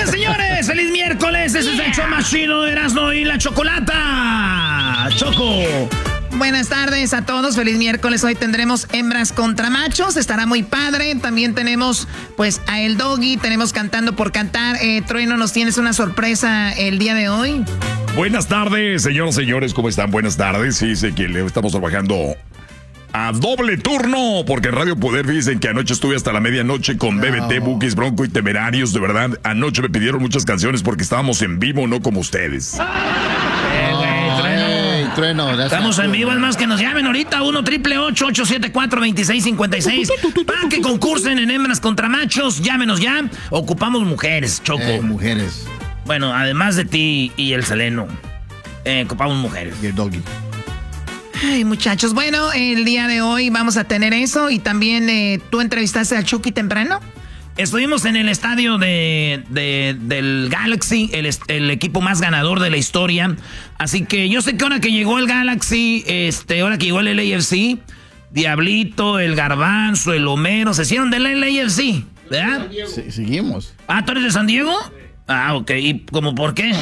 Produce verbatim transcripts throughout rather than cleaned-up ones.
señores! ¡Feliz miércoles! Ese yeah. es el show más chido de Erasmo y la Chocolata. ¡Choco! Buenas tardes a todos, feliz miércoles. Hoy tendremos hembras contra machos, estará muy padre. También tenemos pues a El Doggy, tenemos Cantando por Cantar. eh, Trueno, ¿nos tienes una sorpresa el día de hoy? Buenas tardes, señoras y señores, ¿cómo están? Buenas tardes, sí, sé que le estamos trabajando a doble turno, porque en Radio Poder dicen que anoche estuve hasta la medianoche con no. B B T, Bukis, Bronco y Temerarios. De verdad, anoche me pidieron muchas canciones porque estábamos en vivo, no como ustedes. Eh, güey, Trueno. Trueno, Estamos en vivo, es más que nos llamen ahorita uno triple ocho ocho siete cuatro dos seis cinco seis para que concursen en hembras contra machos. Llámenos ya. Ocupamos mujeres, Choco. Eh, mujeres. Bueno, además de ti y el Seleno, eh, ocupamos mujeres. Y el Doggy. Ay, muchachos, bueno, el día de hoy vamos a tener eso. Y también, eh, ¿tú entrevistaste a Chucky temprano? Estuvimos en el estadio de, de, del Galaxy, el, el equipo más ganador de la historia. Así que yo sé que ahora que llegó el Galaxy, este, ahora que llegó el L A F C, Diablito, el Garbanzo, el Homero, se hicieron del L A F C, ¿verdad? Sí, seguimos. Ah, ¿tú eres de San Diego? Ah, ok. ¿Y cómo por qué?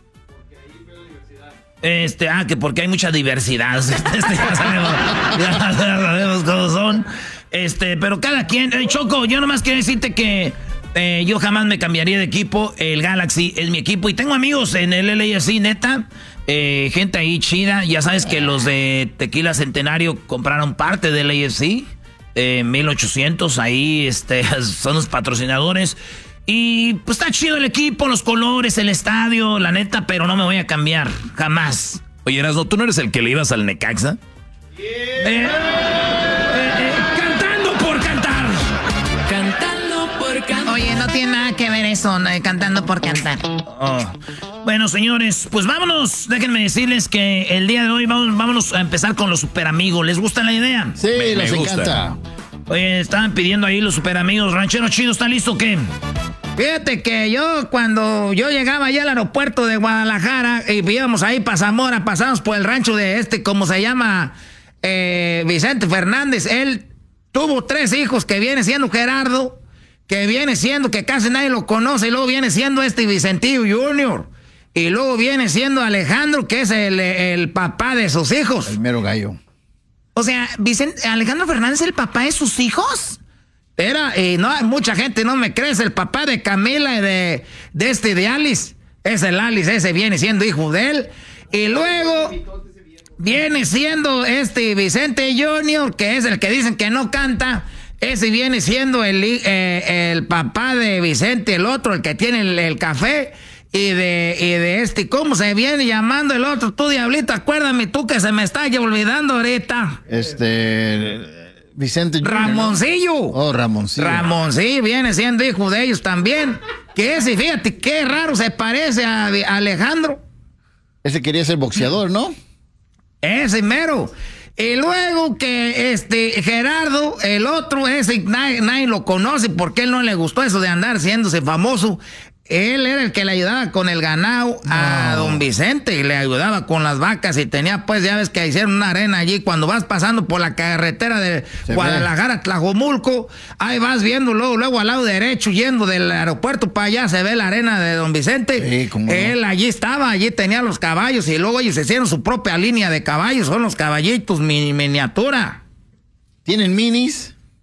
Este, ah, que porque hay mucha diversidad. Este, ya sabemos, ya sabemos cómo son. Este, pero cada quien, eh, Choco, yo nomás quiero decirte que eh, yo jamás me cambiaría de equipo. El Galaxy es mi equipo y tengo amigos en el L A F C, neta. Eh, gente ahí chida. Ya sabes que los de Tequila Centenario compraron parte del L A F C. Eh, mil ochocientos, ahí este, son los patrocinadores. Y pues está chido el equipo, los colores, el estadio, la neta, pero no me voy a cambiar, jamás. Oye, Erasmo, ¿tú no eres el que le ibas al Necaxa? Yeah. Eh, eh, eh, cantando por cantar. Cantando por cantar. Oye, no tiene nada que ver eso, ¿no? Cantando por cantar. Oh. Bueno, señores, pues vámonos. Déjenme decirles que el día de hoy vamos, vámonos a empezar con los super amigos. ¿Les gusta la idea? Sí, me, les me encanta. Oye, estaban pidiendo ahí los super amigos. Ranchero Chido, ¿está listo o qué? Fíjate que yo, cuando yo llegaba allá al aeropuerto de Guadalajara y íbamos ahí para Zamora, pasamos por el rancho de este, ¿cómo se llama? Eh, Vicente Fernández. Él tuvo tres hijos, que viene siendo Gerardo, que viene siendo, que casi nadie lo conoce, y luego viene siendo este Vicentillo junior Y luego viene siendo Alejandro, que es el, el papá de sus hijos. El mero gallo. O sea, Vicente, Alejandro Fernández es el papá de sus hijos. Era, y no, mucha gente no me cree, es el papá de Camila y de, de este, de Alice. Es el Alice, ese viene siendo hijo de él. Y luego viene siendo este Vicente junior, que es el que dicen que no canta. Ese viene siendo el, eh, el papá de Vicente, el otro, el que tiene el, el café. Y de, y de este, ¿cómo se viene llamando el otro? Tú, Diablito, acuérdame tú que se me está ya olvidando ahorita. Este... Vicente junior, Ramoncillo. ¿no? Oh, Ramoncillo. Ramoncillo viene siendo hijo de ellos también. Que ese, fíjate, qué raro se parece a, a Alejandro. Ese quería ser boxeador, ¿no? Ese mero. Y luego que este Gerardo, el otro, ese nadie, nadie lo conoce porque él no le gustó eso de andar haciéndose famoso. Él era el que le ayudaba con el ganado a no. don Vicente, y le ayudaba con las vacas y tenía, pues, ya ves que hicieron una arena allí. Cuando vas pasando por la carretera de Se Guadalajara a Tlajomulco, ahí vas viendo luego, luego al lado derecho, yendo del aeropuerto para allá, se ve la arena de don Vicente. Sí, ¿cómo no? Él allí estaba, allí tenía los caballos y luego ellos hicieron su propia línea de caballos, son los caballitos mini, miniatura. ¿Tienen minis?